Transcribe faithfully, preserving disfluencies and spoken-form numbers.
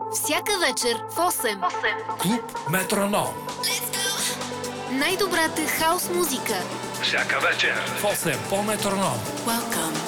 Всяка вечер в осем. Клуб Метроном. Най-добрата хаус музика. Всяка вечер в осем по Метроном. Welcome